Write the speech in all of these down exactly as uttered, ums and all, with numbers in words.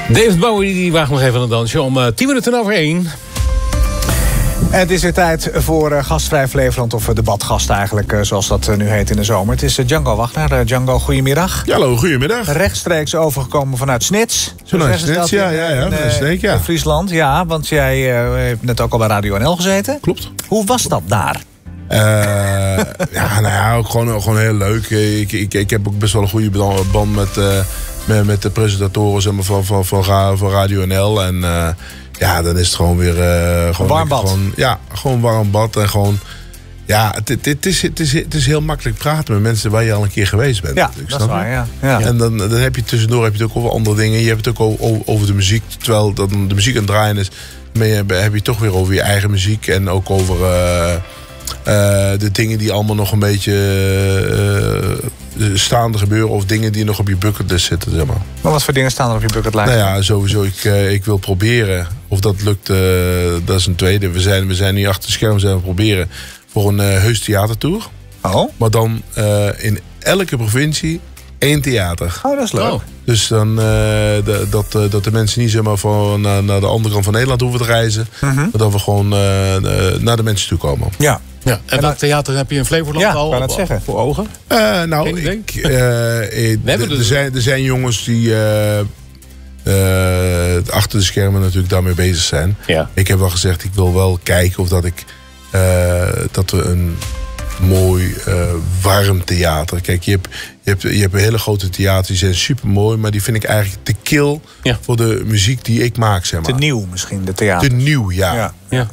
David Bowie die waagt nog even aan het dansje om uh, tien minuten over één. En het is weer tijd voor uh, Gastvrij Flevoland, of uh, debatgast eigenlijk, uh, zoals dat uh, nu heet in de zomer. Het is uh, Django Wagner. Uh, Django, goedemiddag. Ja, hallo, goedemiddag. Rechtstreeks overgekomen vanuit Snits. Vanuit Snits, ja, ja, ja. In, uh, Sneek, ja. in Friesland, ja, want jij uh, hebt net ook al bij Radio N L gezeten. Klopt. Hoe was dat daar? Uh, ja, nou ja, ook gewoon, gewoon heel leuk. Ik, ik, ik heb ook best wel een goede band met, uh, met, met de presentatoren zeg maar, van, van, van, van Radio N L. En uh, ja, dan is het gewoon weer... Uh, gewoon warm bad. Gewoon, ja, gewoon warm bad. En gewoon... Ja, het, het, het, is, het, is, het is heel makkelijk praten met mensen waar je al een keer geweest bent. Ja, dat is waar, ja. ja. En dan, dan heb je tussendoor heb je het ook over andere dingen. Je hebt het ook over, over de muziek. Terwijl dan de muziek aan het draaien is, maar je, heb je het toch weer over je eigen muziek. En ook over uh, uh, de dingen die allemaal nog een beetje uh, staande gebeuren. Of dingen die nog op je bucketlist zitten, zeg maar. Maar wat voor dingen staan er op je bucketlist? Nou ja, sowieso. Ik, uh, ik wil proberen. Of dat lukt, uh, dat is een tweede. We zijn, we zijn nu achter de schermen zijn we proberen voor een uh, heus theatertour. Oh. Maar dan uh, in elke provincie één theater. Oh, dat is leuk. Oh. Dus dan uh, de, dat, uh, dat de mensen niet zeg maar van naar, naar de andere kant van Nederland hoeven te reizen. Uh-huh. Maar dat we gewoon uh, naar de mensen toe komen. Ja. Ja, en, en welk theater heb je in Flevoland ja, al kan het zeggen. voor ogen? Uh, nou, ik, uh, we hebben er, zijn, er zijn jongens die uh, uh, achter de schermen natuurlijk daarmee bezig zijn. Ja. Ik heb wel gezegd, ik wil wel kijken of dat ik uh, dat we een mooi, uh, warm theater. Kijk, je hebt, je hebt, je hebt hele grote theaters, die zijn super mooi, maar die vind ik eigenlijk te kil ja. voor de muziek die ik maak, zeg maar. Te nieuw misschien, de theater. Te nieuw, ja. ja. ja,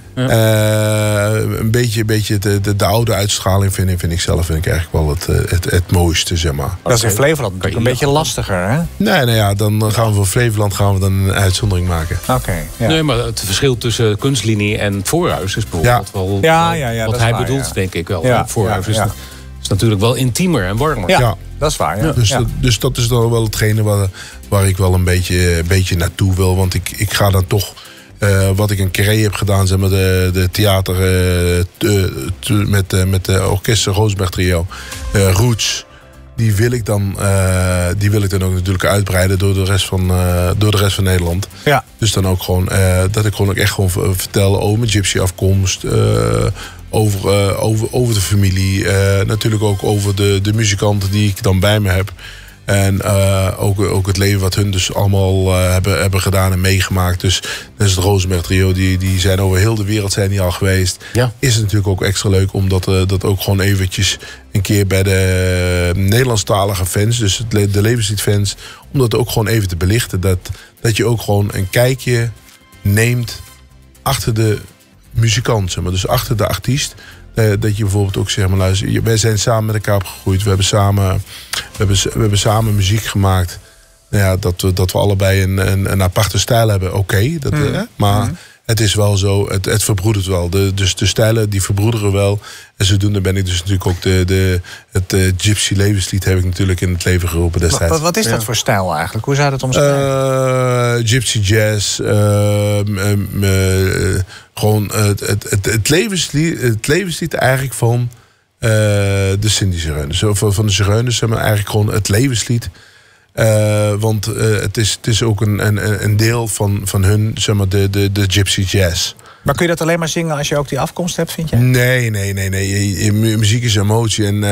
ja. Uh, een beetje, een beetje de, de, de oude uitstraling vind, vind ik zelf vind ik eigenlijk wel het, het, het mooiste, zeg maar. Dat is in Flevoland natuurlijk een beetje lastiger, hè? Nee, nou ja, dan gaan we voor Flevoland gaan we dan een uitzondering maken. Oké. Okay, ja. Nee, maar het verschil tussen kunstlinie en het voorhuis is bijvoorbeeld ja. wel ja, ja, ja, wat dat hij waar, bedoelt, ja. denk ik wel. Ja, het voorhuis ja, ja. is, is natuurlijk wel intiemer en warmer. Ja, ja. dat is waar. Ja. Ja. Dus, ja. dat, dus dat is dan wel hetgene waar, waar ik wel een beetje, een beetje naartoe wil. Want ik, ik ga dan toch, uh, wat ik in Carré heb gedaan, zeg maar, de, de theater uh, te, te, met, uh, met de orkest Rosenberg Trio, uh, Roots. Die wil ik dan, uh, die wil ik dan ook natuurlijk uitbreiden door de rest van, uh, door de rest van Nederland. Ja. Dus dan ook gewoon, uh, dat ik gewoon ook echt gewoon vertel over mijn gypsy afkomst. Uh, over, uh, over, over de familie. Uh, natuurlijk ook over de, de muzikanten die ik dan bij me heb. En uh, ook, ook het leven wat hun dus allemaal uh, hebben, hebben gedaan en meegemaakt. Dus dat is het Rosenberg Trio. Die, die zijn over heel de wereld zijn die al geweest. Ja. Is het natuurlijk ook extra leuk om dat, uh, dat ook gewoon eventjes een keer bij de Nederlandstalige fans, dus de levensliedfans, om dat ook gewoon even te belichten. Dat, dat je ook gewoon een kijkje neemt achter de muzikant, zeg maar. Dus achter de artiest. Uh, dat je bijvoorbeeld ook zeg maar, luister, wij zijn samen met elkaar opgegroeid. We hebben samen, we hebben, we hebben samen muziek gemaakt. Nou ja, dat, we, dat we allebei een, een, een aparte stijl hebben, oké. Okay, dat, mm. uh, maar mm. het is wel zo, het, het verbroedert wel. De, dus de stijlen die verbroederen wel. En zodoende ben ik dus natuurlijk ook de, de, het uh, Gypsy levenslied heb ik natuurlijk in het leven geroepen destijds. Wat, wat is dat ja. voor stijl eigenlijk? Hoe zou je dat omschrijven? Uh, gypsy jazz. Uh, um, uh, gewoon uh, het, het, het, het, levenslied, het levenslied eigenlijk van uh, de Sindhi-Zigeuners. Van, van de Zigeuners, zeg maar, eigenlijk gewoon het levenslied. Uh, want uh, het, is, het is ook een, een, een deel van, van hun, zeg maar, de, de, de gypsy jazz. Maar kun je dat alleen maar zingen als je ook die afkomst hebt, vind je? Nee, nee, nee. nee. Muziek is emotie. En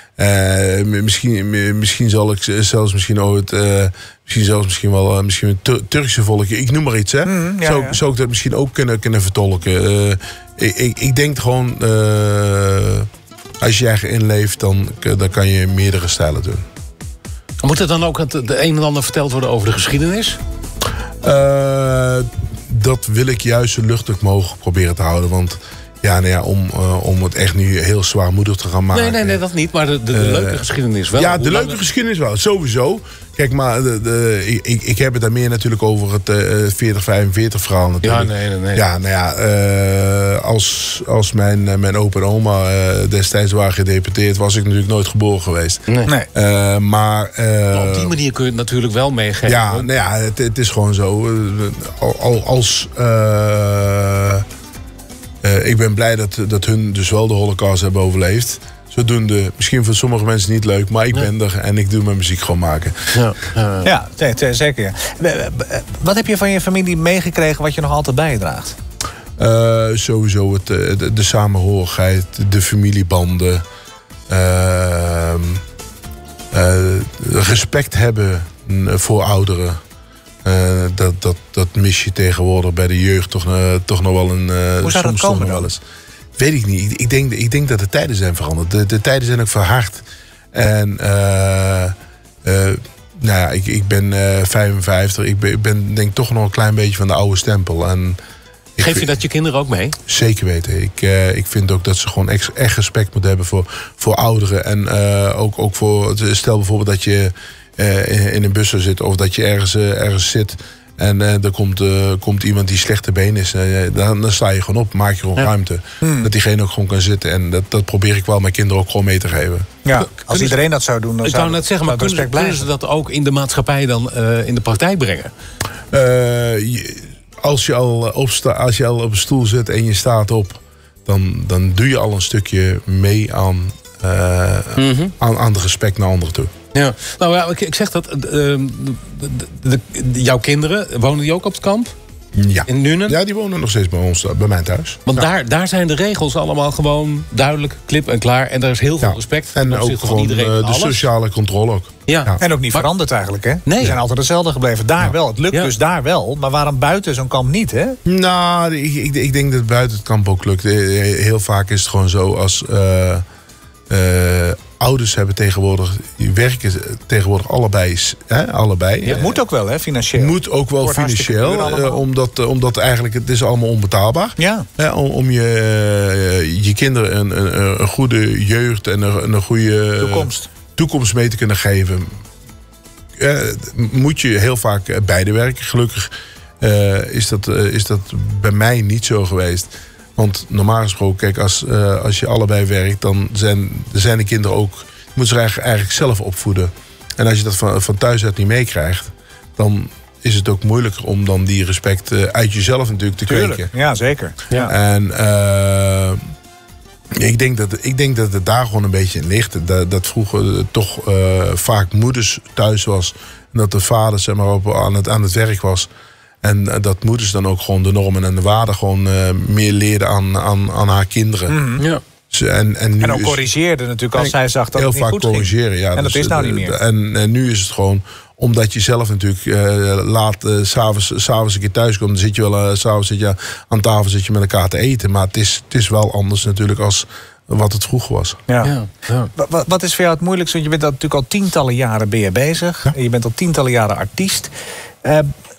uh, uh, misschien, misschien zal ik zelfs misschien ooit... Uh, misschien zelfs misschien wel uh, misschien een Tur- Turkse volkje. Ik noem maar iets, hè. Mm, ja, zou, ja. zou ik dat misschien ook kunnen, kunnen vertolken. Uh, ik, ik, ik denk gewoon... Uh, als je eigen inleeft, dan, dan kan je meerdere stijlen doen. Moet er dan ook het de een en ander verteld worden over de geschiedenis? Uh, dat wil ik juist zo luchtig mogelijk proberen te houden. Want ja, nou ja, om, uh, om het echt nu heel zwaarmoedig te gaan maken. Nee, nee, nee, dat niet. Maar de, de, de uh, leuke geschiedenis wel. Ja, de Hoe leuke lang... geschiedenis wel. Sowieso. Kijk, maar de, de, ik, ik heb het daar meer natuurlijk over het uh, veertig vijfenveertig verhaal natuurlijk. Ja, nee, nee, nee. Ja, nou ja, uh, als, als mijn, uh, mijn opa en oma uh, destijds waren gedeputeerd, was ik natuurlijk nooit geboren geweest. Nee. nee. Uh, maar, uh, maar op die manier kun je het natuurlijk wel meegeven. Ja, nou ja, het, het is gewoon zo. Uh, al, als... Uh, Uh, ik ben blij dat, dat hun dus wel de Holocaust hebben overleefd. Zodoende, misschien voor sommige mensen niet leuk, maar ik Nee. ben er en ik doe mijn muziek gewoon maken. Ja, uh, Ja, t- t- zeker. Ja. Wat heb je van je familie meegekregen wat je nog altijd bijdraagt? Uh, sowieso het, uh, de, de samenhorigheid, de familiebanden. Uh, uh, respect hebben voor ouderen. Uh, dat, dat, dat mis je tegenwoordig bij de jeugd toch, uh, toch nog wel een... Uh, Hoe zou dat soms komen nog dan? wel eens. Weet ik niet. Ik, ik, denk, ik denk dat de tijden zijn veranderd. De, de tijden zijn ook verhard. En uh, uh, nou ja, ik, ik ben uh, vijfenvijftig. Ik ben, ik ben denk toch nog een klein beetje van de oude stempel. En ik geef je vind- dat je kinderen ook mee? Zeker weten. Ik, uh, ik vind ook dat ze gewoon echt, echt respect moeten hebben voor, voor ouderen. En uh, ook, ook voor, stel bijvoorbeeld dat je uh, in, in een bus zou zitten of dat je ergens, uh, ergens zit. En uh, er komt, uh, komt iemand die slechte been is. Uh, dan, dan sta je gewoon op, maak je gewoon Ja. ruimte. Hmm. Dat diegene ook gewoon kan zitten. En dat, dat probeer ik wel mijn kinderen ook gewoon mee te geven. Ja, als Kunnen iedereen dat zou doen, dan Ik zou wou net zeggen, maar dat kunnen, ze- respect kunnen ze blijven. dat ook in de maatschappij dan uh, in de praktijk brengen? Uh, je- als, je al opsta, als je al op een stoel zit en je staat op, dan, dan doe je al een stukje mee aan, uh, Mm-hmm. aan, aan het respect naar anderen toe. Ja. Nou ja, ik, ik zeg dat. Uh, de, de, de- jouw kinderen, wonen die ook op het kamp? Ja. In Nuenen? Ja, die wonen nog steeds bij ons, bij mijn thuis. Want Ja. daar, daar zijn de regels allemaal gewoon duidelijk, klip en klaar. En daar is heel veel Ja. respect. En ten ook opzichte van gewoon iedereen uh, en de alles. sociale controle ook. Ja. Ja. En ook niet Maar- veranderd eigenlijk, hè? Nee. Die zijn altijd hetzelfde gebleven. Daar wel. Het lukt Ja. dus daar wel. Maar waarom buiten zo'n kamp niet, hè? Nou, ik, ik, ik denk dat het buiten het kamp ook lukt. Heel vaak is het gewoon zo als uh, uh, ouders hebben tegenwoordig, die werken tegenwoordig allebei. Hè, allebei. Het moet ook wel, hè, financieel. Moet ook wel Wordt hartstikke financieel, duur allemaal. uh, omdat, uh, omdat eigenlijk het is allemaal onbetaalbaar. Ja. Hè, om, om je, uh, je kinderen een, een, een goede jeugd en een, een goede Toekomst. toekomst mee te kunnen geven, uh, moet je heel vaak uh, beide werken. Gelukkig uh, is, dat, uh, is dat bij mij niet zo geweest. Want normaal gesproken, kijk, als, uh, als je allebei werkt, dan zijn, zijn de kinderen ook, je moet ze eigenlijk, eigenlijk zelf opvoeden. En als je dat van, van thuis uit niet meekrijgt, dan is het ook moeilijker om dan die respect uh, uit jezelf natuurlijk te kweken. Tuurlijk. Ja, zeker. Ja. En uh, ik, denk dat, ik denk dat het daar gewoon een beetje in ligt. Dat, dat vroeger toch uh, vaak moeders thuis was. En dat de vader zeg maar, op, aan, het, aan het werk was. En uh, dat moeders dan ook gewoon de normen en de waarden gewoon uh, meer leerden aan, aan, aan haar kinderen. Mm-hmm. Ja. Ze- En, en, nu En ook is- corrigeerde natuurlijk als en zij zag dat heel het niet vaak goed ging. corrigeren. Ja, En dat is nou uh, niet meer. En, en nu is het gewoon, omdat je zelf natuurlijk uh, laat uh, s'avonds, s'avonds een keer thuis komt, dan zit je wel, uh, s'avonds zit je aan tafel zit je met elkaar te eten. Maar het is, het is wel anders natuurlijk als wat het vroeger was. Ja. Ja. Ja. Wa- wa- Wat is voor jou het moeilijkste? Want je bent natuurlijk al tientallen jaren ben je bezig. Ja. En je bent al tientallen jaren artiest. Uh,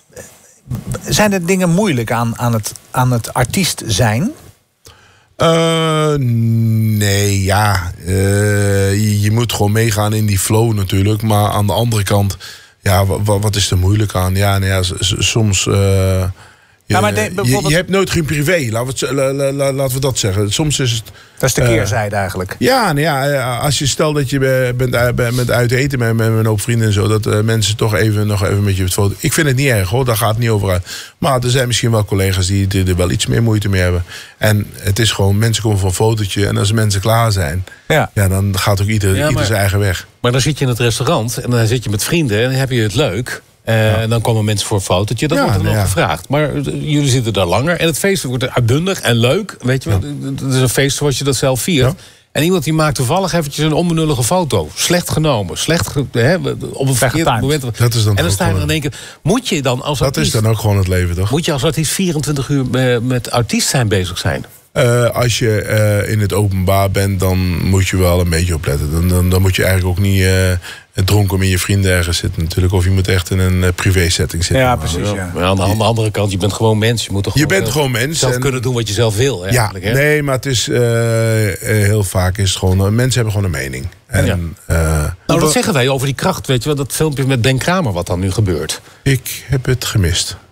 zijn er dingen moeilijk aan, aan, het, aan het artiest zijn? Uh, nee, ja. Uh, je, je moet gewoon meegaan in die flow natuurlijk. Maar aan de andere kant, ja, wat, wat is er moeilijk aan? Ja, nou ja, s- s- soms. Uh, je, Ja, maar de- je- bijvoorbeeld- je hebt nooit geen privé, laten we, het, la- la- la- laten we dat zeggen. Soms is het. Dat is de Eh, keerzijde eigenlijk. Ja, nou ja, als je stelt dat je be- bent, uit- bent met uit eten met, met een hoop vrienden en zo, dat uh, mensen toch even nog even met je op het foto. Ik vind het niet erg hoor, daar gaat het niet over uit. Maar er zijn misschien wel collega's die, die er wel iets meer moeite mee hebben. En het is gewoon, mensen komen voor een fotootje en als mensen klaar zijn, Ja. ja, dan gaat ook ieder, Ja, ieder maar- zijn eigen weg. Maar dan zit je in het restaurant en dan zit je met vrienden en dan heb je het leuk. Uh, En dan komen mensen voor een fotootje. Dat Ja, wordt er nog ja. gevraagd. Maar uh, jullie zitten daar langer. En het feest wordt uitbundig en leuk. Weet je wel? Het is een feest zoals je dat zelf viert. Ja. En iemand die maakt toevallig eventjes een onbenullige foto. Slecht genomen. Slecht ge- hè, op een verkeerd getimed. moment. Dat is dan en dan ook sta je er gewoon- in één keer. Moet je dan als Dat artiest, is dan ook gewoon het leven, toch? moet je als artiest vierentwintig uur uh, met artiest zijn bezig zijn? Uh, als je uh, in het openbaar bent, dan moet je wel een beetje opletten. Dan, dan, dan moet je eigenlijk ook niet uh, dronken met je vrienden ergens zitten natuurlijk. Of je moet echt in een uh, privé setting zitten. Ja, Maar- precies. Ja. Maar aan de, aan de andere kant, je bent gewoon mens. Je, moet toch Je gewoon bent zelf- gewoon mens. zelf en- kunnen doen wat je zelf wil. Ja, Eigenlijk, hè? nee, maar het is uh, uh, heel vaak is het gewoon. Uh, mensen hebben gewoon een mening. En Ja. uh, Nou, dat zeggen wij over die kracht. Weet je wel, dat filmpje met Ben Kramer wat dan nu gebeurt. ik heb het gemist.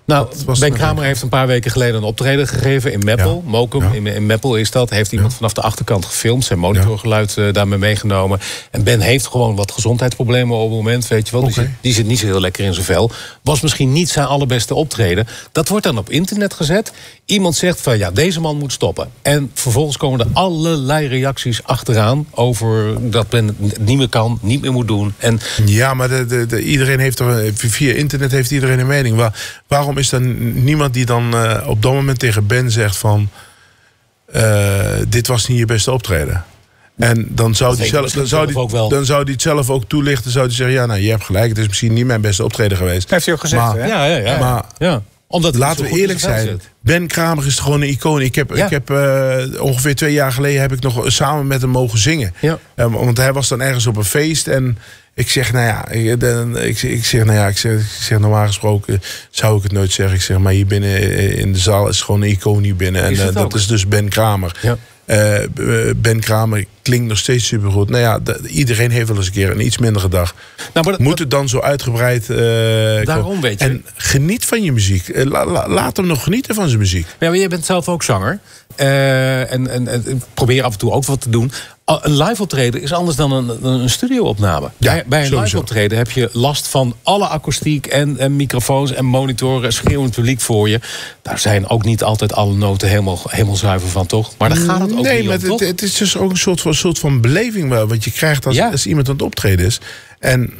Nou, was Ben het Kramer heeft een paar weken geleden een optreden gegeven in Meppel. Ja. Mokum, Ja. in, in Meppel is dat. Heeft iemand Ja. vanaf de achterkant gefilmd. Zijn monitorgeluid uh, daarmee meegenomen. En Ben heeft gewoon wat gezondheidsproblemen op het moment. Weet je wel. Okay. Die, zit, die zit niet zo heel lekker in zijn vel. Was misschien niet zijn allerbeste optreden. Dat wordt dan op internet gezet. Iemand zegt van ja, deze man moet stoppen. En vervolgens komen er allerlei reacties achteraan over dat Ben het niet meer kan, niet meer moet doen. En Ja, maar de, de, de, iedereen heeft toch, via internet heeft iedereen een mening. Waar, waarom is er niemand die dan uh, op dat moment tegen Ben zegt van uh, dit was niet je beste optreden? En dan zou hij zelf, dan zou die, dan zou die het zelf ook toelichten. Zou hij zeggen, ja, nou, je hebt gelijk. Het is misschien niet mijn beste optreden geweest. Heeft hij ook gezegd, maar, hè? Ja, ja, ja. Maar ja. Omdat laten we eerlijk zijn. Zit. Ben Kramer is gewoon een icoon. Ik heb, ja. ik heb uh, ongeveer twee jaar geleden heb ik nog samen met hem mogen zingen. Ja. Um, want hij was dan ergens op een feest en ik zeg, nou ja, ik, ik, ik zeg, nou ja, ik zeg, ik zeg normaal gesproken zou ik het nooit zeggen. Ik zeg, maar hier binnen in de zaal is gewoon een icoon hier binnen. En uh, dat is dus Ben Kramer. Ja. Uh, Ben Kramer klinkt nog steeds supergoed. Nou ja, de, iedereen heeft wel eens een keer een iets mindere dag. Nou, maar dat, moet het dan zo uitgebreid... Uh, daarom weet je. En geniet van je muziek. Uh, la, la, laat hem nog genieten van zijn muziek. Ja, maar jij bent zelf ook zanger. Uh, en, en, en probeer af en toe ook wat te doen. Een live optreden is anders dan een, een studio-opname. Ja, bij, bij een sowieso. live optreden heb je last van alle akoestiek en, en microfoons en monitoren, schreeuwend publiek voor je. Daar zijn ook niet altijd alle noten helemaal, helemaal zuiver van, toch? Maar daar gaat het ook nee, niet maar om, het, toch? het is dus ook een soort van, soort van beleving wel, wat je krijgt als, ja. als iemand aan het optreden is. En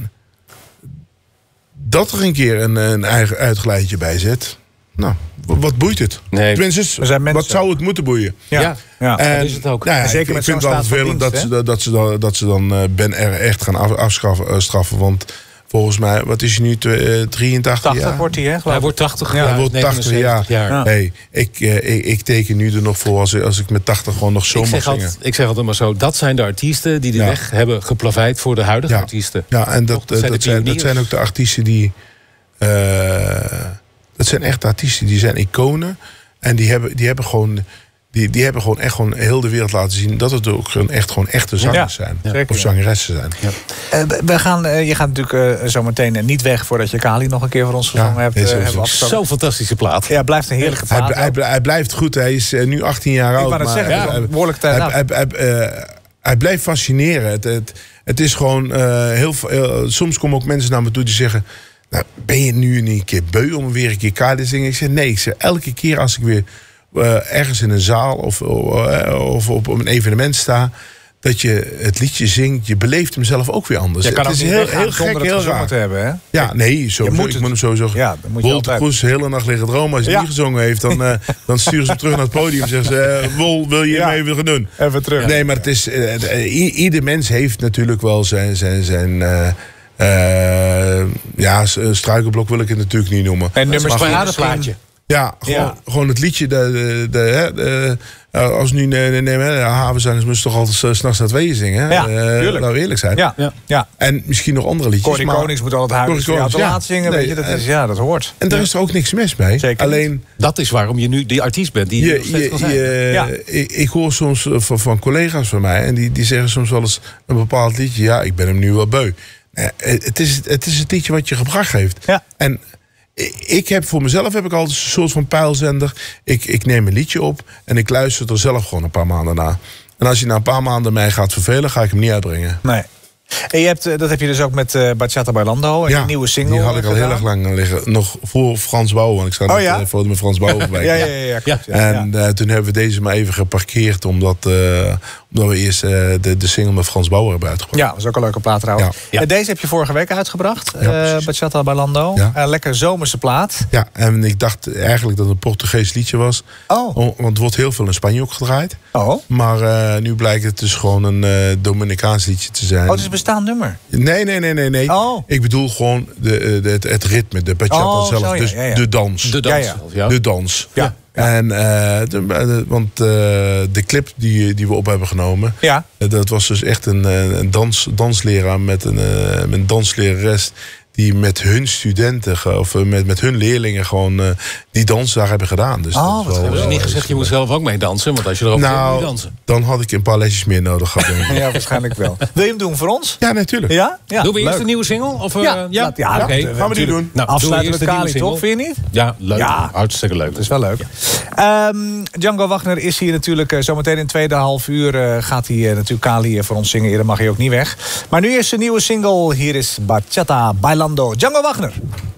dat er een keer een, een eigen uitgeleidje bij zit. Nou, wat boeit het? Nee. Tenminste, zijn mensen. Wat zou het moeten boeien? Ja, ja. ja en, dat is het ook. Nou ja, zeker ik, met ik vind het wel vervelend dat, ze, dat, ze dan, dat ze dan uh, Ben er echt gaan af, afstraffen. Uh, straffen, want volgens mij, wat is hij nu, uh, drieëntachtig tachtig jaar? wordt hij, hè? Hij wordt tachtig, ja, ja, hij wordt tachtig jaar. jaar. Ja. Hey, ik, uh, ik, ik teken nu er nog voor als, als ik met tachtig gewoon nog zo ik mag zingen. Altijd, ik zeg altijd maar zo, dat zijn de artiesten die de ja. weg hebben geplaveid voor de huidige ja. artiesten. Ja, en dat, dat, zijn, dat, zijn, dat zijn ook de artiesten die... Uh, dat zijn echt artiesten, die zijn iconen. En die hebben, die hebben gewoon... Die, die hebben gewoon echt gewoon heel de wereld laten zien dat het ook een echt gewoon echte zangers ja, zijn. Ja, of zangeressen zijn. Ja. Uh, we gaan, uh, je gaat natuurlijk uh, zo meteen uh, niet weg voordat je Kali nog een keer voor ons gezongen ja, hebt. Uh, hebben Zo'n fantastische plaat. Ja, blijft een heerlijke plaat. Hij, hij, hij, hij blijft goed. Hij is uh, nu achttien jaar oud. Ik wou het zeggen, ja, hij, behoorlijk tijd hij, hij, hij, uh, hij blijft fascineren. Het, het, het is gewoon uh, heel, heel... Soms komen ook mensen naar me toe die zeggen... Nou, ben je nu een keer beu om weer een keer Kali te zingen? Ik zeg nee. Ik zeg, elke keer als ik weer... Uh, ergens in een zaal of, uh, of op een evenement sta, dat je het liedje zingt, je beleeft hem zelf ook weer anders. Je kan het is heel, heel gek, heel raar. Te hebben, hè? Ja, nee, sowieso, moet ik het. moet hem sowieso. Ja, Wolter Kroes, de hele nacht liggen dromen. Als hij ja. niet gezongen heeft, dan, uh, dan sturen ze hem terug naar het podium en zeggen ze: uh, Wol, wil je ja. hem even gaan doen? Even terug. Nee, maar het is, uh, i- ieder mens heeft natuurlijk wel zijn. zijn, zijn uh, Uh, ja, struikelblok wil ik het natuurlijk niet noemen. En nummers van het plaatje. Ja, gewoon, ja. gewoon het liedje. De, de, de, de, de, als nu nee, nee, nee, havenzangers moesten toch altijd uh, 's nachts naar tweeën zingen. Ja, uh, laten we eerlijk zijn. Ja, ja. Ja. En misschien nog andere liedjes. Corrie Konings moet altijd huilen voor jou te laten zingen. Nee, weet je, dat is, ja, dat hoort. En daar ja. is er ook niks mis bij. Zeker Alleen niet. Dat is waarom je nu die artiest bent die je, je, je, kan zijn. Je, ja. ik, ik hoor soms van, van collega's van mij. En die, die zeggen soms wel eens een bepaald liedje. Ja, ik ben hem nu wel beu. Het is, het is het liedje wat je gebracht heeft. Ja. En ik heb voor mezelf heb ik altijd een soort van pijlzender. Ik, ik neem een liedje op en ik luister er zelf gewoon een paar maanden naar. En als je na een paar maanden mij gaat vervelen, ga ik hem niet uitbrengen. Nee. En je hebt, dat heb je dus ook met uh, Bachata Bailando, een ja, nieuwe single. Die had ik al gedaan. heel erg lang liggen. Nog voor Frans Bouwen. Want ik sta oh, ja? met, uh, met Frans Bouwen voorbij. ja, ja, ja, ja, klopt, ja. En uh, toen hebben we deze maar even geparkeerd. Omdat, uh, omdat we eerst uh, de, de single met Frans Bouwen hebben uitgebracht. Ja, dat was ook een leuke plaat trouwens. Ja. Ja. Deze heb je vorige week uitgebracht. Ja, uh, Bachata Bailando. Ja. Uh, lekker zomerse plaat. Ja, en ik dacht eigenlijk dat het een Portugees liedje was. Oh. Want het wordt heel veel in Spanje ook gedraaid. Oh. Maar uh, nu blijkt het dus gewoon een uh, Dominicaans liedje te zijn. Oh, het is een bestaand nummer? Nee, nee, nee, nee. nee. Oh. Ik bedoel gewoon de, de, het, het ritme, de bachata oh, zelf. zo, ja, dus ja, ja. de dans. De dans. Ja, ja. De dans. Ja. En uh, de, want uh, de clip die, die we op hebben genomen, ja. uh, dat was dus echt een, een dans, dansleraar met een, uh, met een danslerares die met hun studenten of met, met hun leerlingen gewoon uh, die dans daar hebben gedaan. Dus oh, dat wat is wel, hebben ze niet gezegd, je moet zelf ook mee dansen, want als je erop nou, moet je dansen. Dan had ik een paar lesjes meer nodig gehad. Ja, waarschijnlijk wel. Wil je hem doen voor ons? Ja, natuurlijk. Ja? Ja, doen we eerst leuk. een nieuwe single? Of, uh, ja, ja? Laat, ja, oké. okay. Gaan we die doen. Nou, afsluiten met de Kali, toch? Vind je niet? Ja, leuk. Ja. Hartstikke leuk. Dat is wel leuk. Ja. Um, Django Wagner is hier natuurlijk uh, zometeen in het tweede half uur uh, gaat hij uh, natuurlijk Kali uh, voor ons zingen. Eerder mag hij ook niet weg. Maar nu is zijn nieuwe single. Hier is Bachata Bailando. Django Wagner.